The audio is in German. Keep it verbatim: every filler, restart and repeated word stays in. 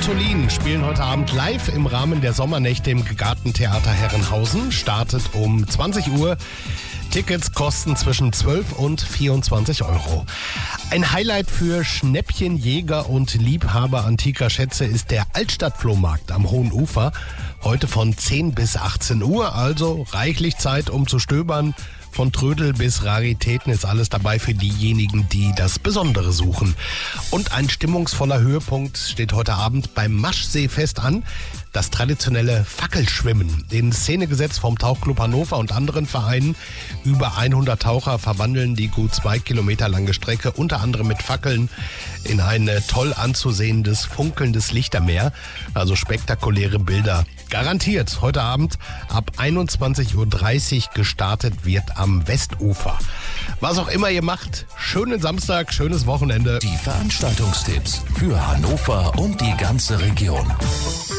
Ursulin spielen heute Abend live im Rahmen der Sommernächte im Gartentheater Herrenhausen. Startet um zwanzig Uhr. Tickets kosten zwischen zwölf und vierundzwanzig Euro. Ein Highlight für Schnäppchenjäger und Liebhaber antiker Schätze ist der Altstadtflohmarkt am Hohen Ufer. Heute von zehn bis achtzehn Uhr, also reichlich Zeit, um zu stöbern. Von Trödel bis Raritäten ist alles dabei für diejenigen, die das Besondere suchen. Und ein stimmungsvoller Höhepunkt steht heute Abend beim Maschseefest an. Das traditionelle Fackelschwimmen. In Szene gesetzt vom Tauchclub Hannover und anderen Vereinen. Über hundert Taucher verwandeln die gut zwei Kilometer lange Strecke, unter anderem mit Fackeln, in ein toll anzusehendes, funkelndes Lichtermeer. Also spektakuläre Bilder. Garantiert heute Abend ab einundzwanzig Uhr dreißig gestartet wird am Westufer. Was auch immer ihr macht, schönen Samstag, schönes Wochenende. Die Veranstaltungstipps für Hannover und die ganze Region.